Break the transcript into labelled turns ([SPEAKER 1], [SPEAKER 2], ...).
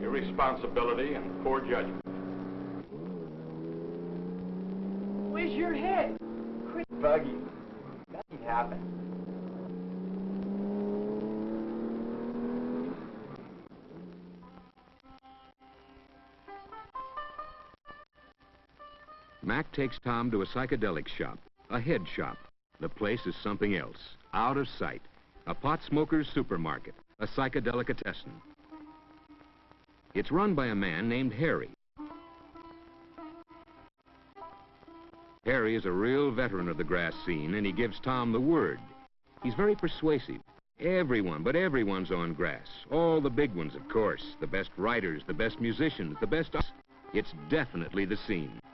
[SPEAKER 1] irresponsibility, and poor judgment.
[SPEAKER 2] Where's your head? Quit bugging. Nothing happened.
[SPEAKER 3] Mac takes Tom to a psychedelic shop, a head shop. The place is something else, out of sight. A pot smoker's supermarket, a psychedelicatessen. It's run by a man named Harry. Harry is a real veteran of the grass scene, and he gives Tom the word. He's very persuasive. Everyone, but everyone's on grass. All the big ones, of course. The best writers, the best musicians, the best... It's definitely the scene.